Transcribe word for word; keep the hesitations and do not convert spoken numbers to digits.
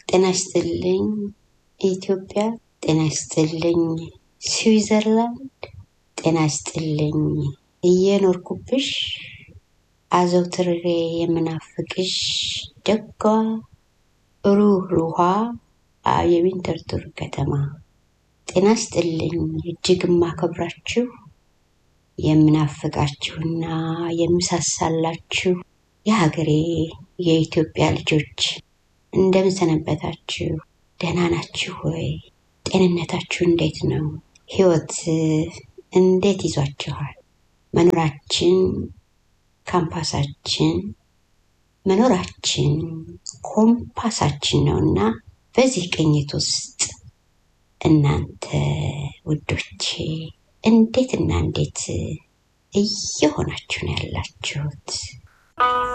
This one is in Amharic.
ጤና ይስጥልኝ ኢትዮጵያ፣ ጤና ይስጥልኝ ስዊዘርላንድ፣ ጤና ይስጥልኝ እየኖርኩብሽ አዘውትሬ የምናፍቅሽ ደጓ ሩህሩሃ የዊንተርቱር ከተማ። ጤና ይስጥልኝ እጅግ ማከብራችሁ የምናፍቃችሁና የምሳሳላችሁ የሀገሬ የኢትዮጵያ ልጆች እንደምን ሰነበታችሁ? ደህና ናችሁ ወይ? ጤንነታችሁ እንዴት ነው? ህይወት እንዴት ይዟችኋል? መኖራችን ካምፓሳችን መኖራችን ኮምፓሳችን ነውና በዚህ ቅኝት ውስጥ እናንተ ውዶቼ እንዴት እና እንዴት እየሆናችሁ ነው ያላችሁት?